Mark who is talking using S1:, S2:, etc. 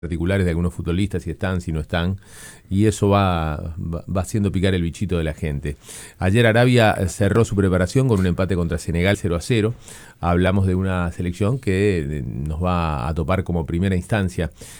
S1: particulares de algunos futbolistas, si están, si no están, y eso va haciendo picar el bichito de la gente. Ayer Arabia cerró su preparación con un empate contra Senegal 0-0. Hablamos de una selección que nos va a topar como primera instancia